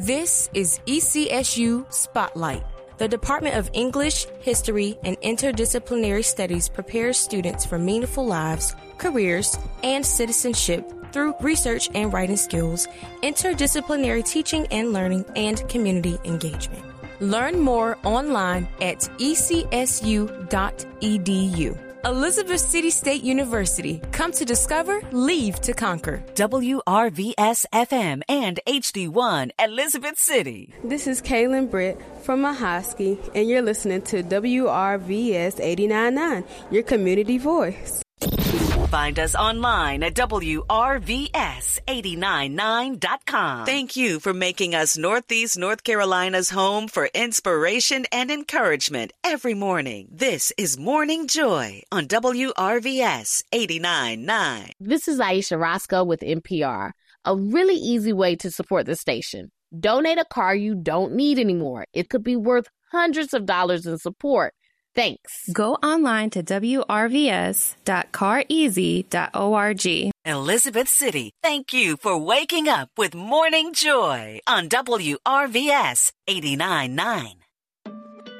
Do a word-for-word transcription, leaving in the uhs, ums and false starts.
This is E C S U Spotlight. The Department of English, History, and Interdisciplinary Studies prepares students for meaningful lives, careers, and citizenship through research and writing skills, interdisciplinary teaching and learning, and community engagement. Learn more online at e c s u dot e d u. Elizabeth City State University. Come to discover, leave to conquer. W R V S F M and H D one, Elizabeth City. This is Kaylin Britt from Mahoskey, and you're listening to W R V S eighty-nine point nine, your community voice. Find us online at W R V S eight nine nine dot com. Thank you for making us Northeast North Carolina's home for inspiration and encouragement every morning. This is Morning Joy on W R V S eighty-nine point nine. This is Aisha Roscoe with N P R. A really easy way to support the station. Donate a car you don't need anymore. It could be worth hundreds of dollars in support. Thanks. Go online to w r v s dot car easy dot org. Elizabeth City, thank you for waking up with Morning Joy on W R V S eighty-nine point nine.